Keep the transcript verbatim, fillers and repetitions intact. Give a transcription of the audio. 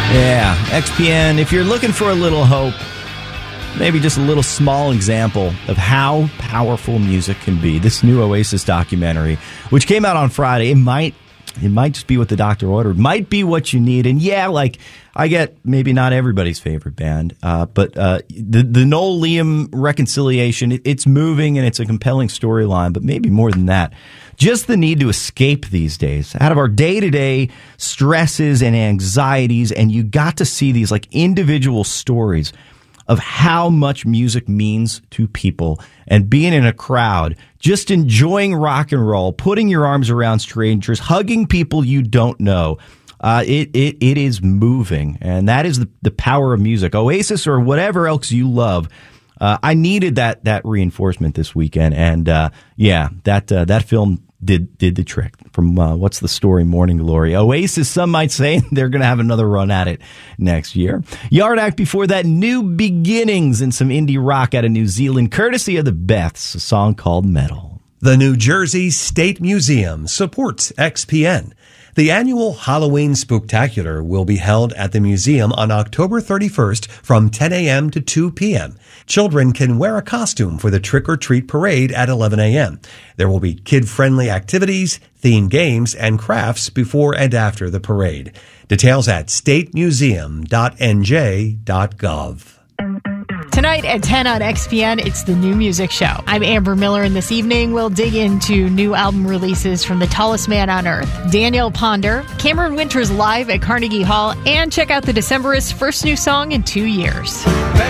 Yeah, X P N, if you're looking for a little hope, maybe just a little small example of how powerful music can be, this new Oasis documentary, which came out on Friday, it might it might just be what the doctor ordered, might be what you need. And yeah, like, I get maybe not everybody's favorite band, uh, but uh, the, the Noel-Liam reconciliation, it, it's moving and it's a compelling storyline, but maybe more than that, just the need to escape these days out of our day-to-day stresses and anxieties, and you got to see these like individual stories of how much music means to people, and being in a crowd, just enjoying rock and roll, putting your arms around strangers, hugging people you don't know. Uh, it, it, it is moving, and that is the, the power of music. Oasis or whatever else you love. Uh, I needed that, that reinforcement this weekend. And, uh, yeah, that, uh, that film did, did the trick. From, uh, what's the story? Morning Glory. Oasis, some might say they're going to have another run at it next year. Yard Act before that, New Beginnings, and some indie rock out of New Zealand, courtesy of the Beths, a song called Metal. The New Jersey State Museum supports X P N. The annual Halloween Spooktacular will be held at the museum on October thirty-first from ten a.m. to two p.m. Children can wear a costume for the trick-or-treat parade at eleven a.m. There will be kid-friendly activities, themed games, and crafts before and after the parade. Details at state museum dot n j dot gov. Tonight at ten on X P N, it's the New Music Show. I'm Amber Miller, and this evening we'll dig into new album releases from the tallest man on earth, Daniel Ponder, Cameron Winters live at Carnegie Hall, and check out the Decemberists' first new song in two years.